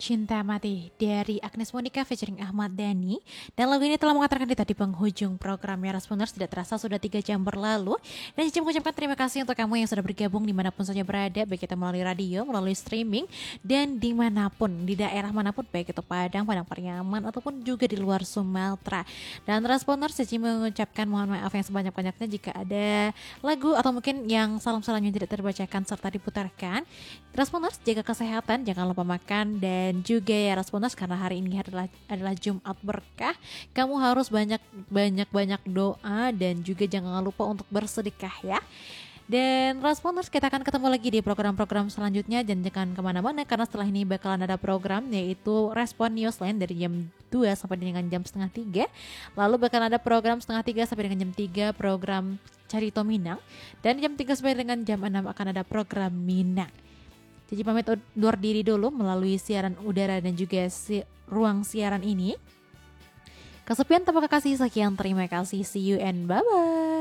Cinta Mati dari Agnes Monica featuring Ahmad Dhani. Dan lagu ini telah mengantarkan kita di penghujung programnya Responders. Tidak terasa sudah 3 jam berlalu. Dan Cici mengucapkan terima kasih untuk kamu yang sudah bergabung dimanapun saja berada, baik itu melalui radio, melalui streaming, dan dimanapun, di daerah manapun, baik itu Padang, Padang Pariaman, ataupun juga di luar Sumatera. Dan Responders, Cici mengucapkan mohon maaf yang sebanyak-banyaknya jika ada lagu atau mungkin yang salam-salam yang tidak terbacakan serta diputarkan. Responders, jaga kesehatan, jangan lupa makan, dan juga ya Responders, karena hari ini adalah Jumat berkah, kamu harus banyak doa dan juga jangan lupa untuk bersedekah ya. Dan Responders, kita akan ketemu lagi di program-program selanjutnya, dan jangan kemana-mana karena setelah ini bakalan ada program yaitu Respon Newsline dari jam 2 sampai dengan jam setengah 3. Lalu bakalan ada program setengah 3 sampai dengan jam 3 program Carito Minang, dan jam 3 sampai dengan jam 6 akan ada program Minang. Jadi pamit undur diri dulu melalui siaran udara dan juga ruang siaran ini. Kesepian terima kasih, sekian terima kasih, see you and bye-bye.